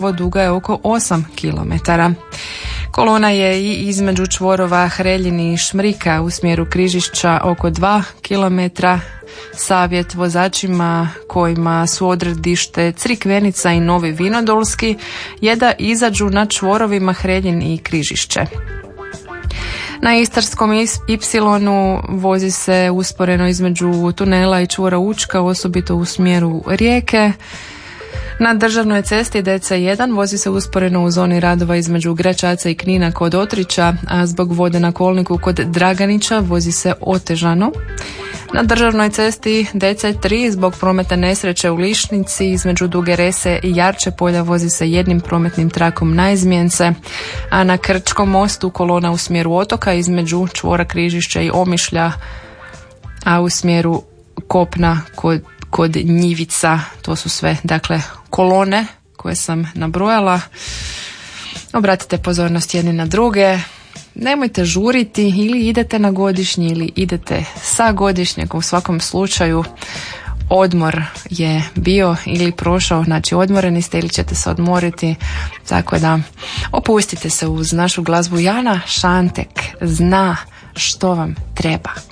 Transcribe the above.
duga je oko 8 km. Kolona je i između čvorova Hreljin i Šmrika u smjeru Križišća oko 2 km. Savjet vozačima kojima su odredište Crikvenica i Novi Vinodolski je da izađu na čvorovima Hreljin i Križišće. Na Istarskom Y vozi se usporeno između tunela i čvora Učka, osobito u smjeru Rijeke. Na državnoj cesti DC1 vozi se usporeno u zoni radova između Gračaca i Knina kod Otrića, a zbog vode na kolniku kod Draganića vozi se otežano. Na državnoj cesti DC3 zbog prometne nesreće u Lišnici između Duge Rese i Jarče polja vozi se jednim prometnim trakom na izmjence, a na Krčkom mostu kolona u smjeru otoka između čvora Križišća i Omišlja, a u smjeru kopna kod Njivica. To su sve, dakle, kolone koje sam nabrojala. Obratite pozornost jedni na druge. Nemojte žuriti, ili idete na godišnji ili idete sa godišnjeg. U svakom slučaju odmor je bio ili prošao, znači odmoreni ste ili ćete se odmoriti, tako da opustite se uz našu glazbu. Jana Šantek zna što vam treba.